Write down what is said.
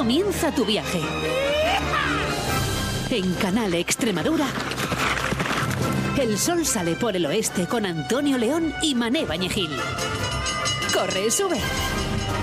comienza tu viaje. En Canal Extremadura, el sol sale por el oeste con Antonio León y Mané Bañegil. ¡Corre, sube!